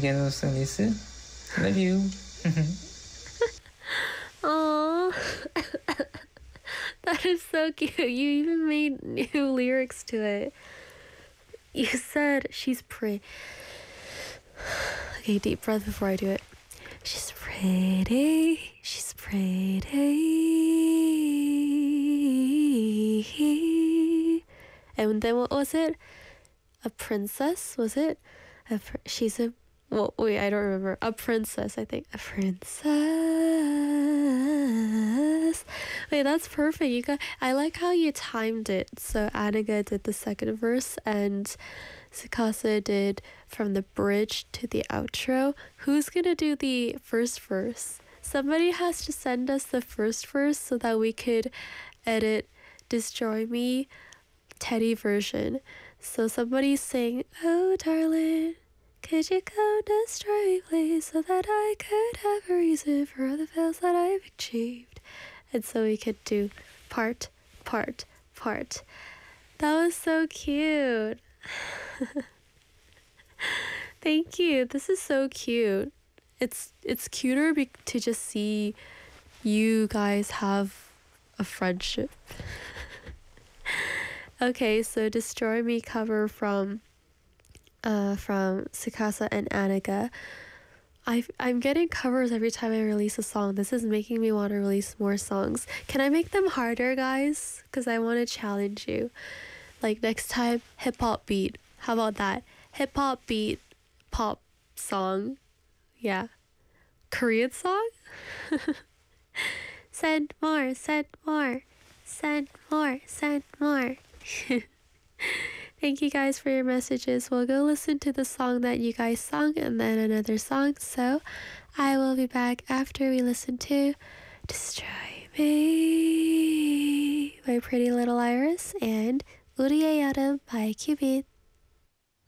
together soon, Lisa. Love you. Aww. That is so cute. You even made new lyrics to it. You said she's pretty. Okay, deep breath before I do it. She's pretty. She's pretty. And then what was it? A princess, was it? She's a... Well, wait, I don't remember. A princess, I think. A princess. Wait, that's perfect. You got... I like how you timed it. So Anaga did the second verse and Tsukasa did from the bridge to the outro. Who's gonna do the first verse? Somebody has to send us the first verse so that we could edit Destroy Me Teddy version. So somebody sing, oh darling, could you come destroy me please, so that I could have a reason for all the fails that I've achieved. And so we could do part. That was so cute. Thank you. This is so cute. It's cuter to just see you guys have a friendship. Okay, so Destroy Me cover from Tsukasa and Anaga. I'm getting covers every time I release a song. This is making me want to release more songs. Can I make them harder, guys? Because I want to challenge you. Like next time, hip hop beat. How about that? Hip hop beat, pop song. Yeah. Korean song? Send more, send more, send more, send more. Thank you guys for your messages. We'll go listen to the song that you guys sung and then another song. So I will be back after we listen to Destroy Me by Pretty Little Iris and 우리의 여름 by Cubit.